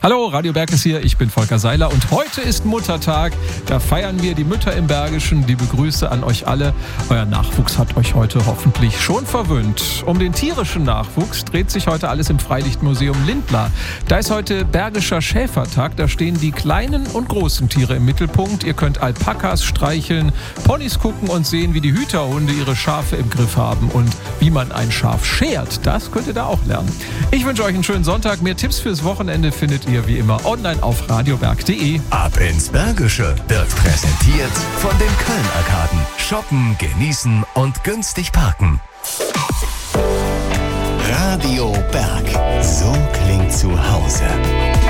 Hallo, Radio Berg ist hier, ich bin Volker Seiler und heute ist Muttertag. Da feiern wir die Mütter im Bergischen. Liebe Grüße an euch alle. Euer Nachwuchs hat euch heute hoffentlich schon verwöhnt. Um den tierischen Nachwuchs dreht sich heute alles im Freilichtmuseum Lindlar. Da ist heute Bergischer Schäfertag. Da stehen die kleinen und großen Tiere im Mittelpunkt. Ihr könnt Alpakas streicheln, Ponys gucken und sehen, wie die Hüterhunde ihre Schafe im Griff haben. Und wie man ein Schaf schert, das könnt ihr da auch lernen. Ich wünsche euch einen schönen Sonntag. Mehr Tipps fürs Wochenende findet ihr wie immer online auf radioberg.de. Ab ins Bergische wird präsentiert von den Köln-Arkaden. Shoppen, genießen und günstig parken. Radio Berg. So klingt zu Hause.